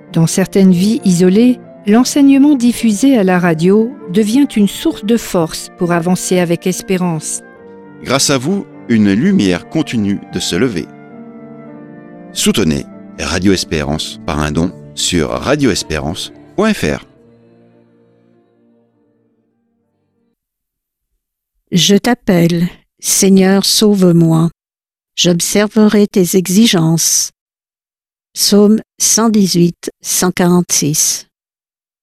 Dans certaines vies isolées, l'enseignement diffusé à la radio devient une source de force pour avancer avec espérance. Grâce à vous, une lumière continue de se lever. Soutenez Radio Espérance par un don sur radioespérance.fr. Je t'appelle, Seigneur, sauve-moi. J'observerai tes exigences. Psaume 118, 146.